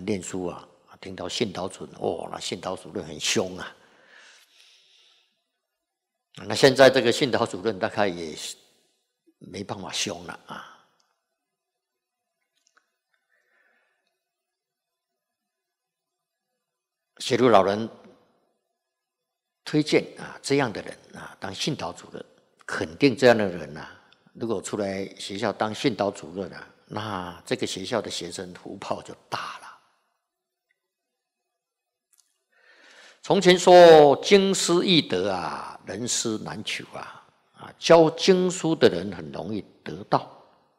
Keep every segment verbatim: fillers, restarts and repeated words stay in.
念书啊，听到训导主任，哦，那训导主任很凶啊。那现在这个训导主任大概也没办法凶了啊。写入老人推荐啊这样的人啊当训导主任，肯定这样的人啊，如果出来学校当训导主任啊，那这个学校的学生福报就大了。从前说经师易得啊，人师难求啊。啊，教经书的人很容易得到，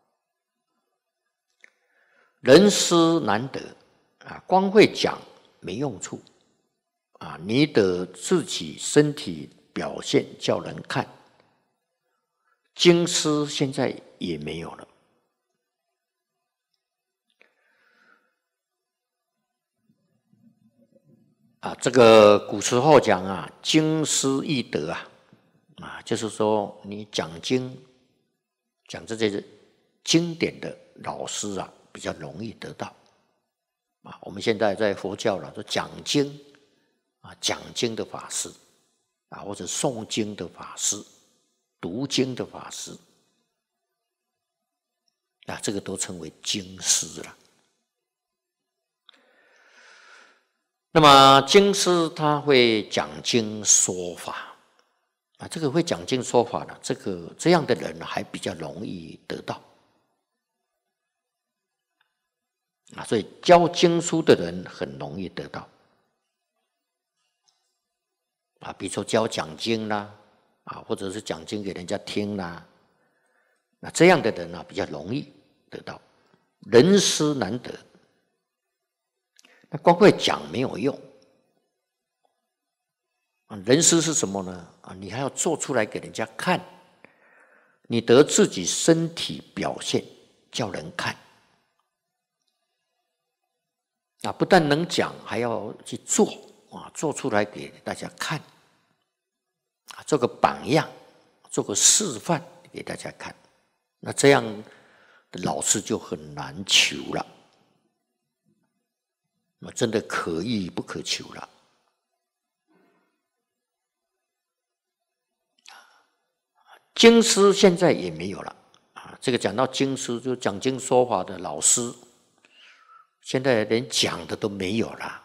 人师难得啊，光会讲没用处啊，你得自己身体表现叫人看。经师现在也没有了。啊，这个古时候讲啊，经师易得啊。啊，就是说你讲经、讲这些经典的老师啊，比较容易得到。啊，我们现在在佛教了，说讲经啊，讲经的法师啊，或者诵经的法师、读经的法师，啊，这个都称为经师了。那么经师他会讲经说法。啊，这个会讲经说法的，这个这样的人还比较容易得到啊，所以教经书的人很容易得到啊，比如说教讲经啦，啊，或者是讲经给人家听啦，那这样的人啊比较容易得到，人师难得。那光会讲没有用。人师是什么呢？啊，你还要做出来给人家看，你得自己身体表现叫人看。啊，不但能讲，还要去做啊，做出来给大家看，啊，做个榜样，做个示范给大家看。那这样的老师就很难求了，那真的可遇不可求了。经师现在也没有了啊！这个讲到经师，就讲经说法的老师，现在连讲的都没有了。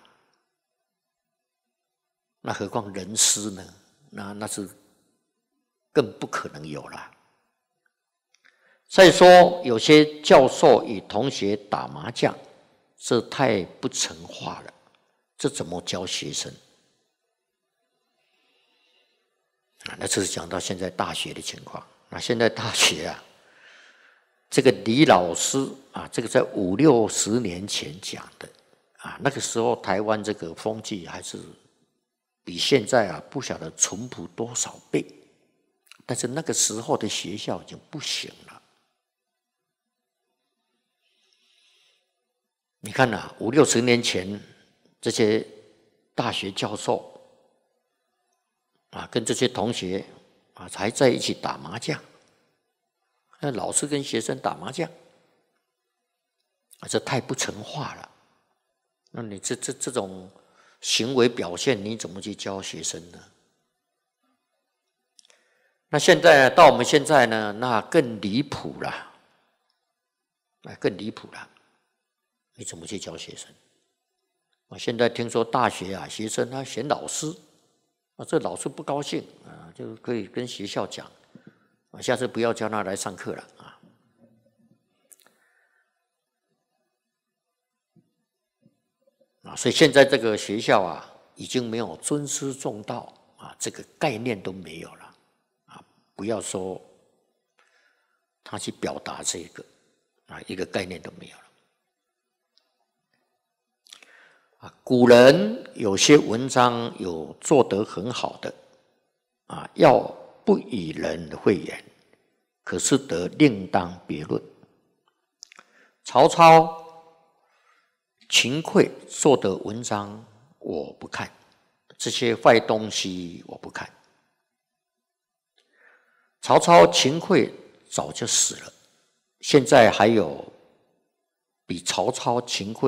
那何况人师呢？那那是更不可能有了。再说有些教授与同学打麻将，这太不成话了，这怎么教学生？啊，那这是讲到现在大学的情况。那现在大学啊，这个李老师啊，这个在五六十年前讲的啊，那个时候台湾这个风气还是比现在啊不晓得淳朴多少倍，但是那个时候的学校已经不行了。你看啊，五六十年前这些大学教授。啊，跟这些同学啊，还在一起打麻将。那老师跟学生打麻将，啊，这太不成话了。那你这这这种行为表现，你怎么去教学生呢？那现在到我们现在呢，那更离谱了，那更离谱了。你怎么去教学生？我现在听说大学啊，学生他选老师。啊，这老师不高兴啊，就可以跟学校讲，啊，下次不要叫他来上课了啊。啊，所以现在这个学校啊，已经没有尊师重道啊，这个概念都没有了啊。不要说他去表达这个啊，一个概念都没有了。啊，古人有些文章有做得很好的，啊，要不以人讳言，可是得另当别论。曹操、秦桧做的文章我不看，这些坏东西我不看。曹操、秦桧早就死了，现在还有比曹操、秦桧